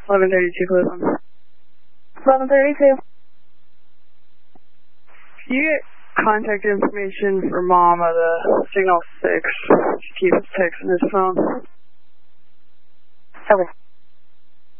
1132 Cleveland. 1132. Can you get contact information for Mom of the signal 6? She keeps texting his phone. Okay.